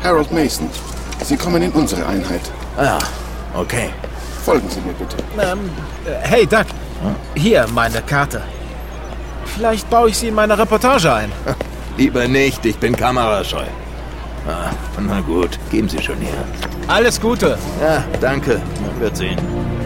Harold Mason. Sie kommen in unsere Einheit. Ah, okay. Folgen Sie mir bitte. Hey, Doug. Hier, meine Karte. Vielleicht baue ich sie in meine Reportage ein. Lieber nicht, ich bin kamerascheu. Ah, na gut, geben Sie schon her. Alles Gute. Ja, danke. Man wird sehen.